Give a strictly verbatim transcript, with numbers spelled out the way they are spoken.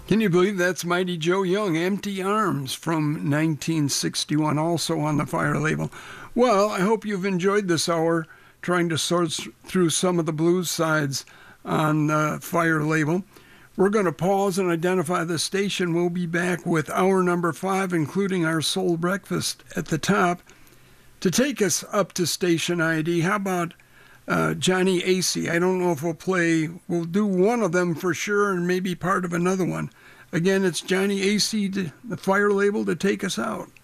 Can you believe that's Mighty Joe Young, Empty Arms from nineteen sixty-one, also on the Fire label. Well, I hope you've enjoyed this hour trying to sort through some of the blues sides on the Fire label. We're going to pause and identify the station. We'll be back with hour number five, including our Soul Breakfast at the top. To take us up to station I D, how about uh, Johnny Acey? I don't know if we'll play, we'll do one of them for sure and maybe part of another one. Again, it's Johnny Acey, the Fire label, to take us out.